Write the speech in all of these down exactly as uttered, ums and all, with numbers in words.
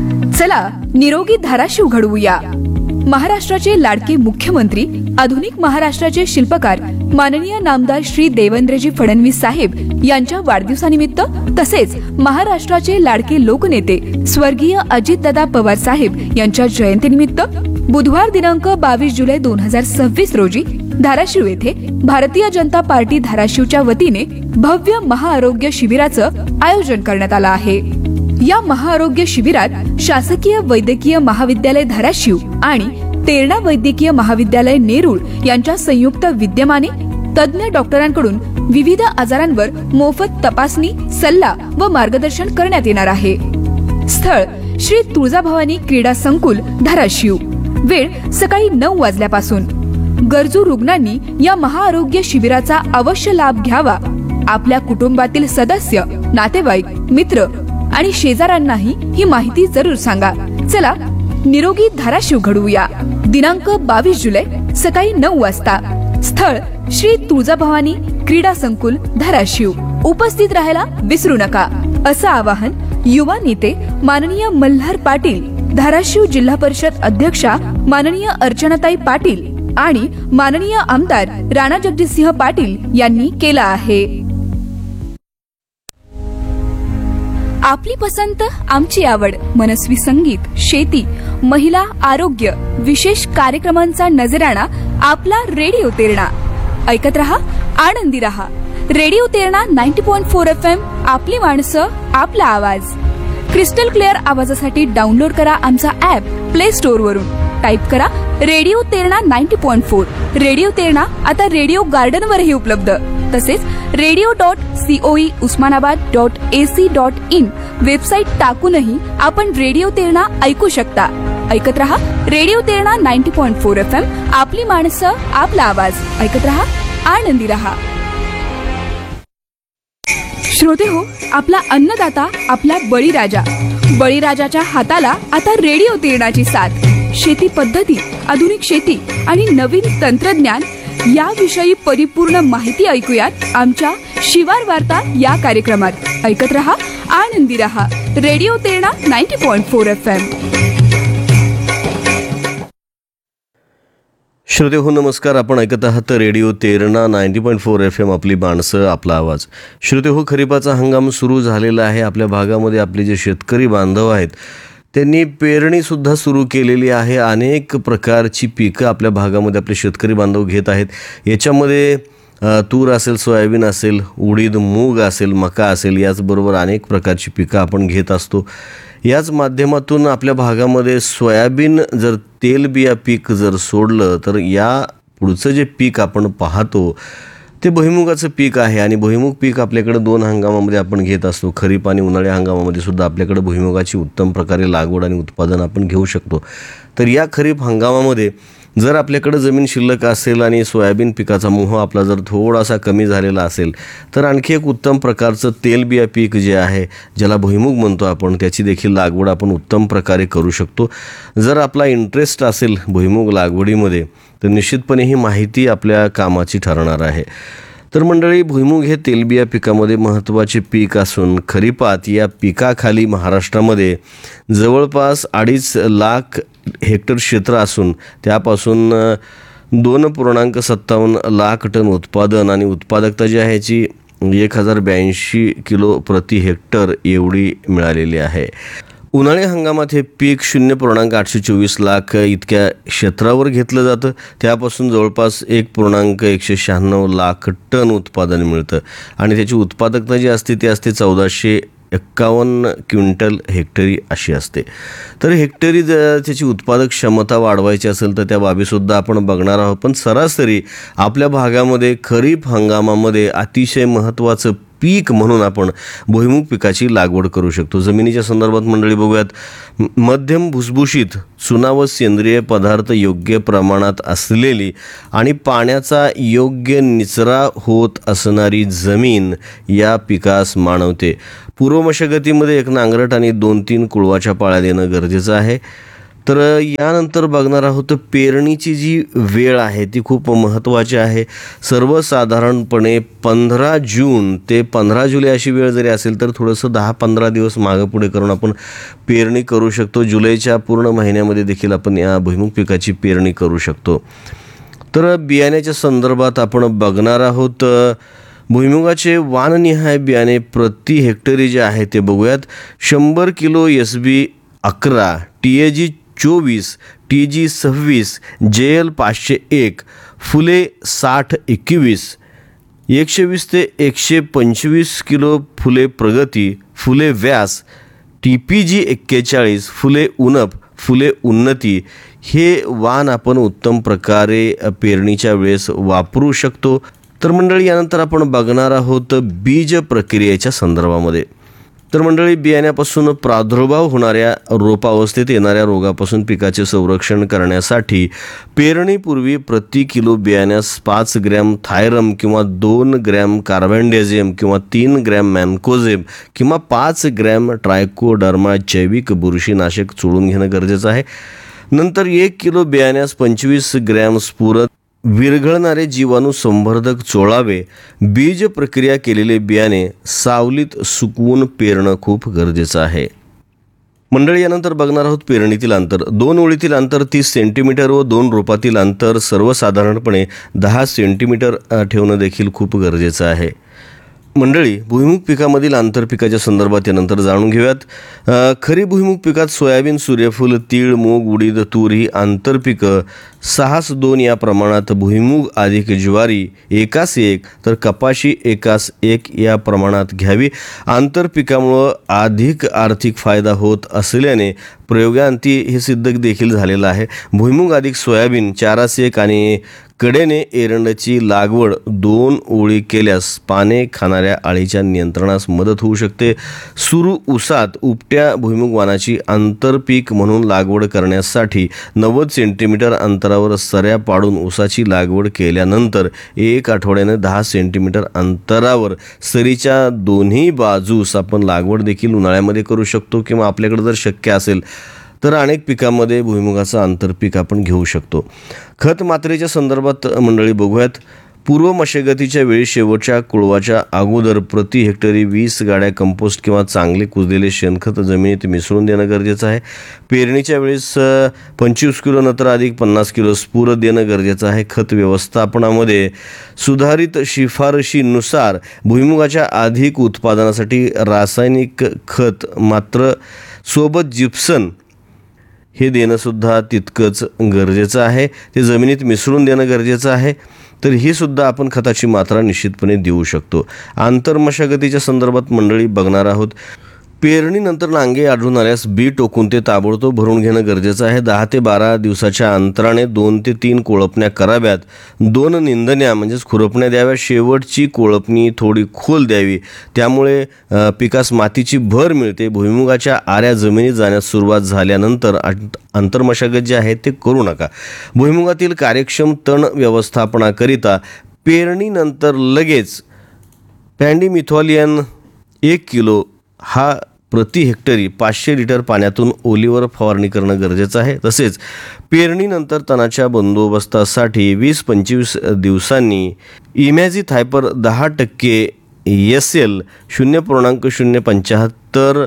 चला निरोगी धाराशिव घडवूया. महाराष्ट्राचे लाडके मुख्यमंत्री, आधुनिक महाराष्ट्राचे शिल्पकार माननीय नामदार श्री देवेंद्रजी फडणवीस साहेब यांच्या वाढदिवसानिमित्त तसेच महाराष्ट्राचे लाडके लोकनेते स्वर्गीय अजितदादा पवार साहेब यांच्या जयंतीनिमित्त बुधवार दिनांक बावीस जुलै दोन हजार सव्वीस रोजी धाराशिव येथे भारतीय जनता पार्टी धाराशिवच्या वतीने भव्य महाआरोग्य शिबिराचं आयोजन करण्यात आलं आहे. या महाआरोग्य शिबिरात शासकीय वैद्यकीय महाविद्यालय धाराशिव आणि तेरणा वैद्यकीय महाविद्यालय नेरूळ यांच्या संयुक्त विद्यमाने तज्ञ डॉक्टरांकडून विविध आजारांवर मोफत तपासणी, सल्ला व मार्गदर्शन करण्यात येणार आहे. स्थळ श्री तुळजाभवानी क्रीडा संकुल धाराशिव. वेळ सकाळी नऊ वाजल्यापासून. गरजू रुग्णांनी या महाआरोग्य शिबिराचा अवश्य लाभ घ्यावा. आपल्या कुटुंबातील सदस्य, नातेवाईक, मित्र आणि शेजाऱ्यांनाही ही माहिती जरूर सांगा. चला निरोगी धाराशिव घडवूया. दिनांक बावीस जुलै सकाळी नऊ वाजता. स्थळ श्री तुळजाभवानी क्रीडा संकुल धाराशिव. उपस्थित राहायला विसरू नका, असं आवाहन युवा नेते माननीय मल्हार पाटील, धाराशिव जिल्हा परिषद अध्यक्षा माननीय अर्चनाताई पाटील आणि माननीय आमदार राणा जगजितसिंह पाटील यांनी केला आहे. आपली पसंत, आमची आवड, मनस्वी संगीत, शेती, महिला, आरोग्य, विशेष कार्यक्रमांचा नजराणा आपला रेडिओ तेरणा. ऐकत रहा, आनंदी रहा. Radio Terna ninety point four F M. आपली माणसं, आपला आवाज. क्रिस्टल क्लिअर आवाजासाठी डाउनलोड करा आमचा ऍप प्ले स्टोअर वरून. टाईप करा radio Terna ninety point four. Radio Terna आता रेडिओ गार्डन वरही उपलब्ध. तसेच radio dot COE Osmanabad dot AC dot in website टाकूनही आपण रेडिओ तेरणा ऐकू शकता. ऐकत रहा radio Terna ninety point four F M. आपली माणसं, आपला आवाज. ऐकत रहा, आनंदी रहा. श्रोते हो, आपला अन्नदाता, आपला बळीराजा. बळीराजाच्या हाताला आता रेडिओ तेरणाची साथ. शेती पद्धती, आधुनिक शेती आणि नवीन तंत्रज्ञान याविषयी परिपूर्ण माहिती ऐकूयात आमच्या शिवार वार्ता या कार्यक्रमात. ऐकत रहा, आनंदी रहा. Radio Terna ninety point four F M. श्रोते हो, नमस्कार. आपण ऐकत आहात radio Terna ninety point four F M. आपली माणसं, आपला आवाज. श्रोते हो, खरीपाचा हंगाम सुरू झालेला आहे. आपल्या भागामध्ये आपले जे शेतकरी बांधव आहेत त्यांनी पेरणीसुद्धा सुरू केलेली आहे. अनेक प्रकारची पिकं आपल्या भागामध्ये आपले शेतकरी बांधव घेत आहेत. याच्यामध्ये तूर असेल, सोयाबीन असेल, उडीद, मूग असेल, मका असेल, याचबरोबर अनेक प्रकारची पिकं आपण घेत असतो. याच माध्यमातून आपल्या भागामध्ये सोयाबीन जर तेलबिया पीक जर सोडलं तर या पुढचं जे पीक आपण पाहतो ते भुईमुगाचं पीक आहे. आणि भुईमुग पीक आपल्याकडे दोन हंगामामध्ये आपण घेत असतो. खरीप आणि उन्हाळी हंगामामध्ये सुद्धा आपल्याकडे भुईमुगाची उत्तम प्रकारे लागवड आणि उत्पादन आपण घेऊ शकतो. तर या खरीप हंगामामध्ये जर आपल्याकडे जमीन शिल्लक असेल आणि सोयाबीन पिकाचा मोह आपला जर थोडासा कमी झालेला असेल तर आणखी एक उत्तम प्रकारचं तेलबिया पीक जे आहे, ज्याला भुईमुग म्हणतो आपण, त्याची देखील लागवड आपण उत्तम प्रकारे करू शकतो. जर आपला इंटरेस्ट असेल भुईमुग लागवडीमध्ये तर निश्चितपणे ही माहिती आपल्या कामाची ठरणार आहे. तर मंडळी, भुईमुग हे तेलबिया पिकामध्ये महत्त्वाचे पीक असून खरीपात या पिकाखाली महाराष्ट्रामध्ये जवळपास अडीच लाख हेक्टर क्षेत्र असून त्यापासून दोन पूर्णांक सत्तावन्न लाख टन उत्पादन आणि उत्पादकता जी आहे याची एक हजार ब्याऐंशी किलो प्रति हेक्टर एवढी मिळालेली आहे. उन्हाळी हंगामात हे पीक शून्य पूर्णांक आठशे चोवीस लाख इतक्या क्षेत्रावर घेतलं जातं. त्यापासून जवळपास एक पूर्णांक एकशे शहाण्णव लाख टन उत्पादन मिळतं आणि त्याची उत्पादकता जी असते ती असते चौदाशे एक्कावन्न क्विंटल हेक्टरी अशी असते. तर हेक्टरी जर त्याची उत्पादक क्षमता वाढवायची असेल तर त्या बाबीसुद्धा आपण बघणार आहोत. पण सरासरी आपल्या भागामध्ये खरीप हंगामामध्ये अतिशय महत्त्वाचं पीक म्हणून आपण भुईमुग पिकाची लागवड करू शकतो. जमिनीच्या संदर्भात मंडळी बघूयात. मध्यम भुसभुशीत, चुना व सेंद्रिय पदार्थ योग्य प्रमाणात असलेली आणि पाण्याचा योग्य निचरा होत असणारी जमीन या पिकास मानवते. पूर्व मशागतीमध्ये एक नांगरट आणि दोन तीन कुळवाच्या पाळ्या देणं गरजेचं आहे. तर यानंतर बघणार आहोत पेरणीची जी वेळ आहे ती खूप महत्त्वाची आहे. सर्वसाधारणपणे पंधरा जून ते पंधरा जुलै अशी वेळ जरी असेल तर थोडंसं दहा पंधरा दिवस मागं पुढे करून आपण पेरणी करू शकतो. जुलैच्या पूर्ण महिन्यामध्ये देखील आपण या भुईमुग पिकाची पेरणी करू शकतो. तर बियाण्याच्या संदर्भात आपण बघणार आहोत. भुईमुगाचे वाणनिहाय बियाणे प्रति हेक्टरी जे आहे ते बघूयात. शंभर किलो एस बी अकरा, टी ए जी चोवीस, टी जी सव्वीस, जे एल पाचशे एक, फुले साठ एकवीस, एकशे वीस ते एकशे पंचवीस किलो फुले प्रगती, फुले व्यास, टी पी जी एक्केचाळीस, फुले उन्नप, फुले उन्नती हे वाण आपण उत्तम प्रकारे पेरणीच्या वेळेस वापरू शकतो. तर मंडळी यानंतर आपण बघणार आहोत बीज प्रक्रियेच्या संदर्भामध्ये. तर मंडळी बियाण्यापासून प्रादुर्भाव होणाऱ्या रोपावस्थेत येणाऱ्या रोगापासून पिकाचे संरक्षण करण्यासाठी पेरणीपूर्वी प्रति किलो बियाण्यास पाच ग्रॅम थायरम किंवा दोन ग्रॅम कार्बेंडेझियम किंवा तीन ग्रॅम मॅन्कोझेब किंवा पाच ग्रॅम ट्रायकोडर्मा जैविक बुरशीनाशक चोळून घेणं गरजेचं आहे. नंतर एक किलो बियाण्यास पंचवीस ग्रॅम स्फुरद विरघळणारे जीवाणू संवर्धक चोळावे. बीज प्रक्रिया केलेले बियाणे सावलीत सुकवून पेरणं खूप गरजेचं आहे. मंडळी यानंतर बघणार आहोत पेरणीतील अंतर. दोन ओळीतील अंतर तीस सेंटीमीटर व दोन रोपातील अंतर सर्वसाधारणपणे दहा सेंटीमीटर ठेवणं देखील खूप गरजेचं आहे. मंडळी भुईमुग पिकामधील आंतरपिकाच्या संदर्भात यानंतर जाणून घेऊयात. खरीप भुईमुग पिकात सोयाबीन, सूर्यफूल, तीळ, मूग, उडीद, तूर ही आंतरपिकं सहास दोन या प्रमाणात, भुईमुग अधिक ज्वारी एकास एक तर कपाशी एकास एक या प्रमाणात घ्यावी. आंतरपिकामुळं अधिक आर्थिक फायदा होत असल्याने प्रयोगांती हे सिद्ध देखील झालेलं आहे. भुईमुग अधिक सोयाबीन चारास एक आणि कडेने एरंडची लागवड दोन ओळी केल्यास पाने खाणाऱ्या अळीच्या नियंत्रणास मदत होऊ शकते. सुरू ऊसात उपट्या भुईमुग वाणाची आंतरपीक म्हणून लागवड करण्यासाठी नव्वद सेंटीमीटर अंतरावर सऱ्या पाडून ऊसाची लागवड केल्यानंतर एक आठवड्याने दहा सेंटीमीटर अंतरावर सरीच्या दोन्ही बाजूस आपण लागवड देखील उन्हाळ्यामध्ये करू शकतो किंवा आपल्याकडे जर शक्य असेल तर अनेक पिकांमध्ये भुईमुगाचं आंतरपीक आपण घेऊ शकतो. खत मात्रेच्या संदर्भात मंडळी बघूयात. पूर्व मशागतीच्या वेळी शेवटच्या कुळवाच्या अगोदर प्रति हेक्टरी वीस गाड्या कंपोस्ट किंवा चांगले कुजलेले शेणखत जमिनीत मिसळून देणं गरजेचं आहे. पेरणीच्या वेळेस पंचवीस किलो नंतर अधिक पन्नास किलो स्फुर देणं गरजेचं आहे. खत व्यवस्थापनामध्ये सुधारित शिफारशीनुसार भुईमुगाच्या अधिक उत्पादनासाठी रासायनिक खत मात्र सोबत जिप्सन हे देणंसुद्धा तितकंच गरजेचं आहे. ते जमिनीत मिसळून देणं गरजेचं आहे. तर ही सुद्धा आपण खताची मात्रा निश्चितपणे देऊ शकतो. आंतरमशागतीच्या संदर्भात मंडळी बघणार आहोत. पेरणीनंतर नांगे आढळून आल्यास बी टोकून ते ताबडतोब भरून घेणं गरजेचं आहे. दहा ते बारा दिवसाच्या अंतराने दोन ते तीन कोळपण्या कराव्यात. दोन निंदण्या म्हणजेच खुरपण्या द्याव्या. शेवटची कोळपणी थोडी खोल द्यावी. त्यामुळे पिकास मातीची भर मिळते. भुईमुगाच्या आऱ्या जमिनीत जाण्यास सुरुवात झाल्यानंतर आंतरमशागत जे आहे ते करू नका. भुईमुगातील कार्यक्षम तण व्यवस्थापनाकरिता पेरणीनंतर लगेच पॅन्डिमिथॉलियन एक किलो हा प्रति हेक्टरी पाचशे लिटर पाण्यातून ओलीवर फवारणी करणं गरजेचं आहे. तसेच पेरणीनंतर तणाच्या बंदोबस्तासाठी वीस पंचवीस दिवसांनी इमॅझिथायपर दहा टक्के एस एल शून्य पूर्णांक शून्य पंच्याहत्तर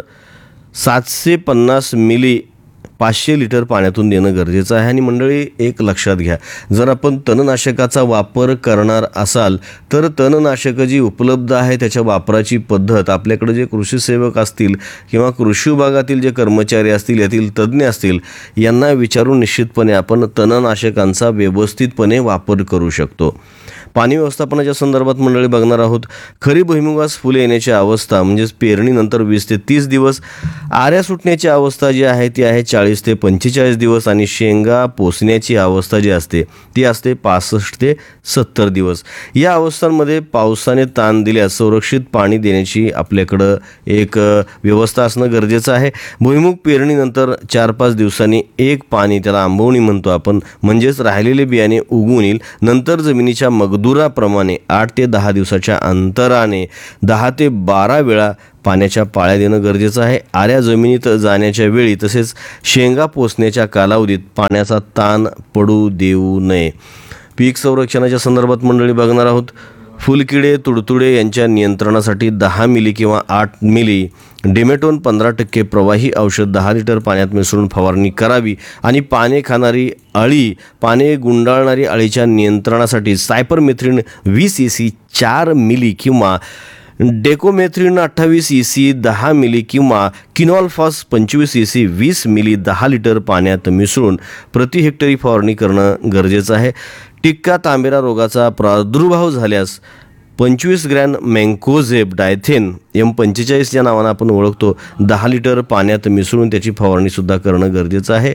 सातशे पन्नास मिली पाचशे लिटर पाण्यातून देणं गरजेचं आहे. आणि मंडळी एक लक्षात घ्या, जर आपण तणनाशकाचा वापर करणार असाल तर तणनाशकं जी उपलब्ध आहे त्याच्या वापराची पद्धत आपल्याकडे जे कृषी सेवक असतील किंवा कृषी विभागातील जे कर्मचारी असतील, यातील तज्ज्ञ असतील, यांना विचारून निश्चितपणे आपण तणनाशकांचा व्यवस्थितपणे वापर करू शकतो. पाणी व्यवस्थापनाच्या संदर्भात मंडळी बघणार आहोत. खरीप भुईमुगास फुले येण्याची अवस्था म्हणजेच पेरणीनंतर वीस ते तीस दिवस, आऱ्या सुटण्याची अवस्था जी आहे ती आहे चाळीस ते पंचेचाळीस दिवस आणि शेंगा पोसण्याची अवस्था जी असते ती असते पासष्ट ते सत्तर दिवस. या अवस्थांमध्ये पावसाने ताण दिल्यास संरक्षित पाणी देण्याची आपल्याकडं एक व्यवस्था असणं गरजेचं आहे. भुईमुग पेरणीनंतर चार पाच दिवसांनी एक पाणी, त्याला आंबवणी म्हणतो आपण, म्हणजेच राहिलेले बियाणे उगवून येईल. नंतर जमिनीच्या मगदुराप्रमाणे आठ ते दहा दिवसाच्या अंतराने दहा ते बारा वेळा पाण्याच्या पाळ्या देणं गरजेचं आहे. आऱ्या जमिनीत जाण्याच्या वेळी तसेच शेंगा पोसण्याच्या कालावधीत पाण्याचा ताण पडू देऊ नये. पीक संरक्षणाच्या संदर्भात मंडळी बघणार आहोत. फुलकिडे तुडतुडे यांच्या नियंत्रणासाठी दहा मिली किंवा आठ मिली डेमेटोन पंधरा टक्के प्रवाही औषध दहा लिटर पाण्यात मिसळून फवारणी करावी. आणि पाने खाणारी अळी पाने गुंडाळणारी अळीच्या नियंत्रणासाठी सायपरमेथ्रिन वीस ई सी चार मिली किंवा डेकोमेथ्रिन अठ्ठावीस ई सी दहा मिली किंवा किनॉल्फॉस पंचवीस ई सी वीस मिली दहा लिटर पाण्यात मिसळून प्रति हेक्टरी फवारणी करणं गरजेचं आहे. टिक्का तांबेरा रोगाचा प्रादुर्भाव झाल्यास पंचवीस ग्रॅम मँकोझेब डायथेन एम पंचेचाळीस या नावानं आपण ओळखतो दहा लिटर पाण्यात मिसळून त्याची फवारणीसुद्धा करणं गरजेचं आहे.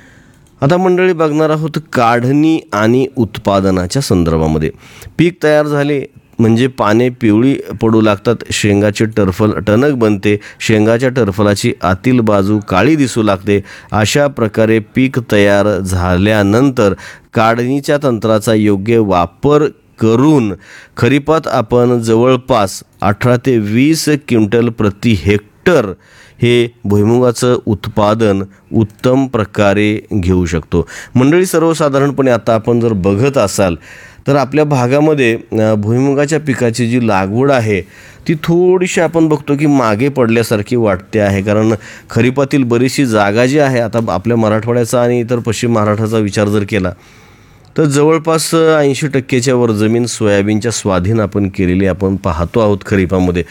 आता मंडळी बघणार आहोत काढणी आणि उत्पादनाच्या संदर्भामध्ये. पीक तयार झाले म्हणजे पाने पिवळी पडू लागतात, शेंगाचे टरफल टणक बनते, शेंगाच्या टरफलाची आतील बाजू काळी दिसू लागते. अशा प्रकारे पीक तयार झाल्यानंतर काढणीच्या तंत्राचा योग्य वापर करून खरीपात आपण जवळपास अठरा ते वीस क्विंटल प्रति हेक्टर हे भुईमुगाचं उत्पादन उत्तम प्रकारे घेऊ शकतो. मंडळी सर्वसाधारणपणे आता आपण जर बघत असाल तर आपल्या भागामध्ये भुईमुगाच्या पिकाची जी लागवड आहे ती थोडीशी आपण बघतो की मागे पडल्यासारखी वाटते आहे. कारण खरीपातील बरीचशी जागा जी आहे आता आपल्या मराठवाड्याचा आणि इतर पश्चिम महाराष्ट्राचा विचार जर केला तर जवळपास ऐंशी टक्केच्या वर जमीन सोयाबीनच्या स्वाधीन आपण केलेली आपण पाहतो आहोत खरीपामध्ये.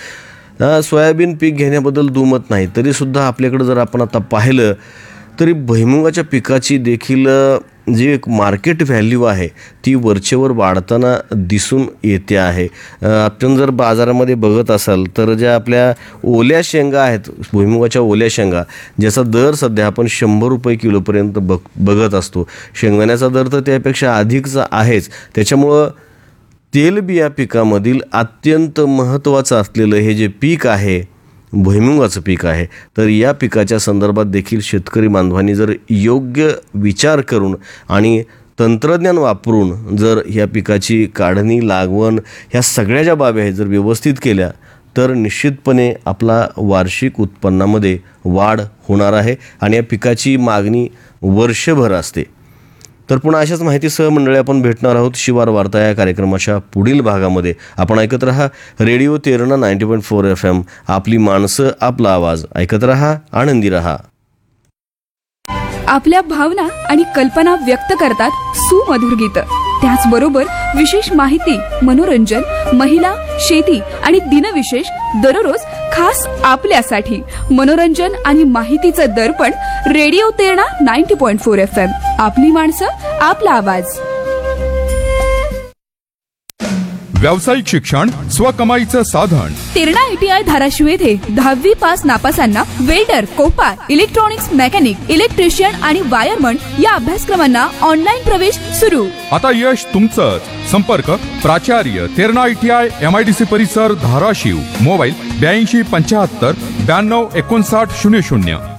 सोयाबीन पीक घेण्याबद्दल दुमत नाही तरीसुद्धा आपल्याकडं जर आपण आता पाहिलं तरी भुईमुगाच्या पिकाची देखील जी एक मार्केट व्हॅल्यू आहे ती वरचेवर वाढताना दिसून येते आहे. आपण जर बाजारामध्ये बघत असाल तर ज्या आपल्या ओल्या शेंगा आहेत भुईमुगाच्या ओल्या शेंगा ज्याचा दर सध्या आपण शंभर रुपये किलोपर्यंत बघ बघत असतो. शेंगदाण्याचा दर तर त्यापेक्षा अधिकचा आहेच. त्याच्यामुळं तेलबिया पिकामधील अत्यंत महत्त्वाचं असलेलं हे जे पीक आहे भुईमुगाचं पीक आहे तर या पिकाच्या संदर्भात देखील शेतकरी बांधवांनी जर योग्य विचार करून आणि तंत्रज्ञान वापरून जर या पिकाची काढणी लागवण ह्या सगळ्या ज्या बाबी आहेत जर व्यवस्थित केल्या तर निश्चितपणे आपला वार्षिक उत्पन्नामध्ये वाढ होणार आहे आणि या पिकाची मागणी वर्षभर असते. तर पुन्हा अशाच माहितीसह मंडळी आपण भेटणार आहोत शिवार वार्ता या कार्यक्रमाच्या पुढील भागामध्ये. आपण ऐकत रहा radio Terna ninety point four F M आपली माणसं आपला आवाज. ऐकत रहा, आनंदी रहा. आपल्या भावना आणि कल्पना व्यक्त करतात सुमधुर गीतं. त्याचबरोबर विशेष माहिती, मनोरंजन, महिला, शेती आणि दिनविशेष दररोज खास आपल्यासाठी. मनोरंजन आणि माहितीचं दर्पण radio Terna ninety point four F M आपली माणसं आपला आवाज. व्यावसायिक शिक्षण स्वकमाईचं साधन. तेरणा आयटीआय धाराशिव येथे दहावी pass नापासांना welder, Kopar, electronics mechanic, electrician आणि वायरमन या अभ्यासक्रमांना ऑनलाईन प्रवेश सुरू. आता यश तुमचंच. संपर्क प्राचार्य तेरणा आयटीआय एमआयडीसी परिसर धाराशिव. मोबाईल ब्याऐंशी पंच्याहत्तर ब्याण्णव एकोणसाठ शून्य शून्य.